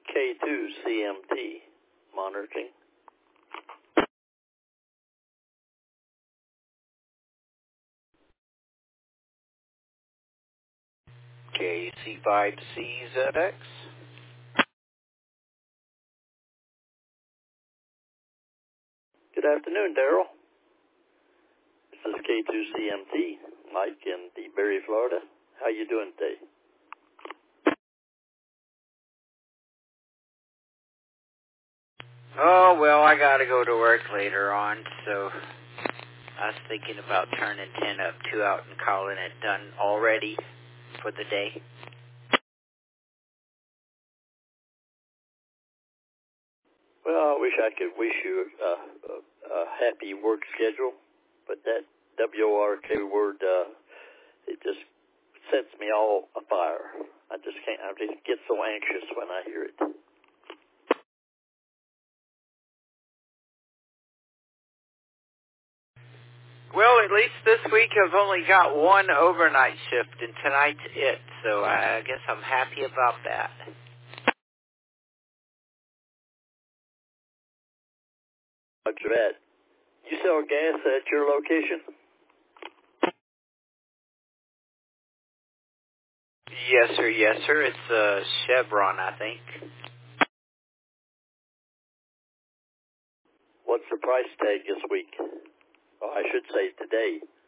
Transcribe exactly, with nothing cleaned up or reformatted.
K two C M T, monitoring. K C five C Z X. Good afternoon, Daryl. This is K two C M T, Mike in DeBerry, Florida. How you doing today? Oh, well, I gotta go to work later on, so I was thinking about turning ten up two out and calling it done already for the day. Well, I wish I could wish you a, a, a happy work schedule, but that W O R K word, uh, it just sets me all afire. I just can't, I just get so anxious when I hear it. Well, at least this week I've only got one overnight shift, and tonight's it, so I guess I'm happy about that. Roger that. You sell gas at your location? Yes, sir, yes, sir. It's uh, Chevron, I think. What's the price tag this week? Oh, I should say today.